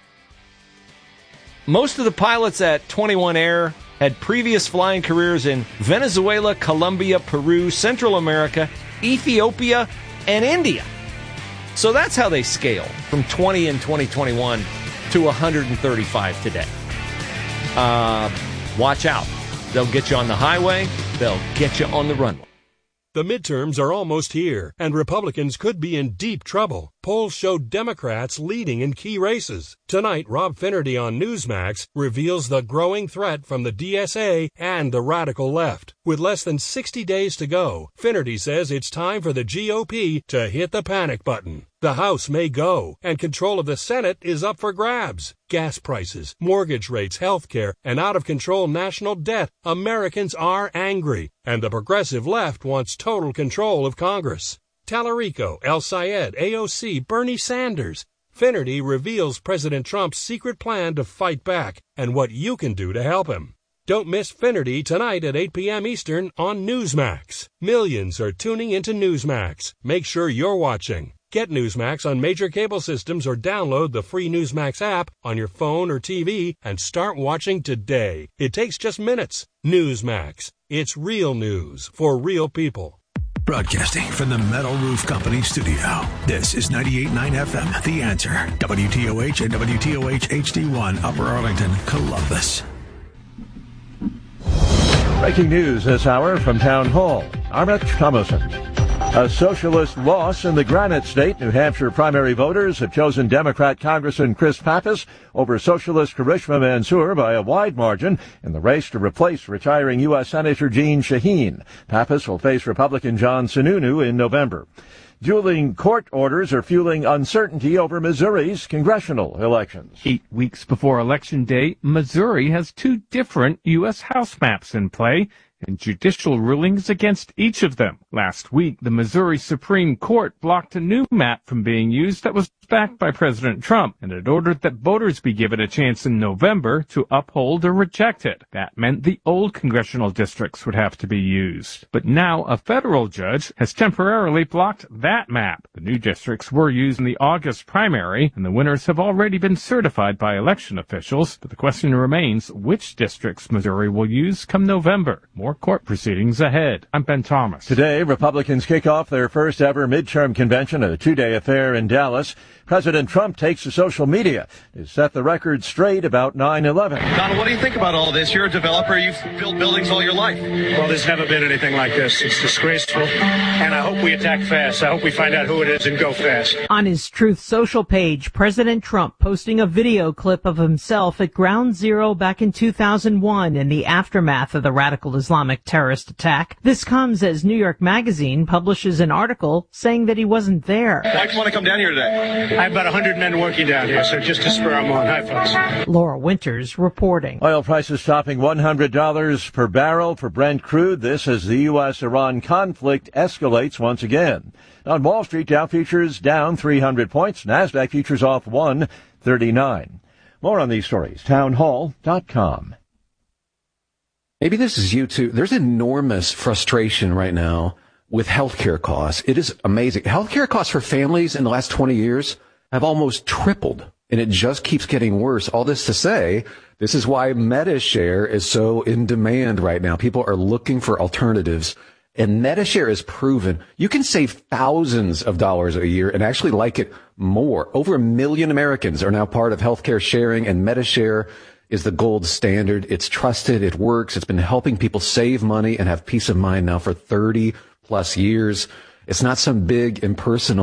most of the pilots at twenty-one Air had previous flying careers in Venezuela, Colombia, Peru, Central America, Ethiopia, and India. So that's how they scale from twenty in twenty twenty-one to one hundred thirty-five today. Uh, watch out. They'll get you on the highway. They'll get you on the runway. The midterms are almost here, and Republicans could be in deep trouble. Polls show Democrats leading in key races. Tonight, Rob Finnerty on Newsmax reveals the growing threat from the D S A and the radical left. With less than sixty days to go, Finnerty says it's time for the G O P to hit the panic button. The House may go, and control of the Senate is up for grabs. Gas prices, mortgage rates, health care, and out-of-control national debt. Americans are angry, and the progressive left wants total control of Congress. Tallarico, El Sayed, A O C, Bernie Sanders. Finnerty reveals President Trump's secret plan to fight back and what you can do to help him. Don't miss Finnerty tonight at eight p.m. Eastern on Newsmax. Millions are tuning into Newsmax. Make sure you're watching. Get Newsmax on major cable systems or download the free Newsmax app on your phone or T V and start watching today. It takes just minutes. Newsmax. It's real news for real people. Broadcasting from the Metal Roof Company studio. This is ninety-eight point nine F M, The Answer. W T O H and W T O H H D one, Upper Arlington, Columbus. Breaking news this hour from Town Hall. I'm Rich Thomason. A socialist loss in the Granite State. New Hampshire primary voters have chosen Democrat Congressman Chris Pappas over Socialist Karishma Mansour by a wide margin in the race to replace retiring U S Senator Jeanne Shaheen. Pappas will face Republican John Sununu in November. Dueling court orders are fueling uncertainty over Missouri's congressional elections. Eight weeks before Election Day, Missouri has two different U S House maps in play and judicial rulings against each of them. Last week, the Missouri Supreme Court blocked a new map from being used that was backed by President Trump, and it ordered that voters be given a chance in November to uphold or reject it. That meant the old congressional districts would have to be used. But now a federal judge has temporarily blocked that map. The new districts were used in the August primary, and the winners have already been certified by election officials, but the question remains which districts Missouri will use come November. More court proceedings ahead. I'm Ben Thomas. Today, Republicans kick off their first ever midterm convention, a two-day affair in Dallas. President Trump takes to social media to set the record straight about nine eleven. Donald, what do you think about all this? You're a developer. You've built buildings all your life. Well, there's never been anything like this. It's disgraceful. And I hope we attack fast. I hope we find out who it is and go fast. On his Truth Social page, President Trump posting a video clip of himself at Ground Zero back in two thousand one in the aftermath of the radical Islamic terrorist attack. This comes as New York Magazine publishes an article saying that he wasn't there. Why'd you want to come down here today? I have about one hundred men working down here, so just to spur them on. Hi, folks. Laura Winters reporting. Oil prices topping one hundred dollars per barrel for Brent crude. This as the U S Iran conflict escalates once again. On Wall Street, Dow futures down three hundred points. NASDAQ futures off one thirty-nine. More on these stories, townhall dot com. Maybe this is you too. There's enormous frustration right now with healthcare costs. It is amazing. Healthcare costs for families in the last twenty years have almost tripled, and it just keeps getting worse. All this to say, this is why MediShare is so in demand right now. People are looking for alternatives, and MediShare is proven you can save thousands of dollars a year and actually like it more. Over a million Americans are now part of healthcare sharing, and MediShare is the gold standard. It's trusted. It works. It's been helping people save money and have peace of mind now for thirty plus years. It's not some big impersonal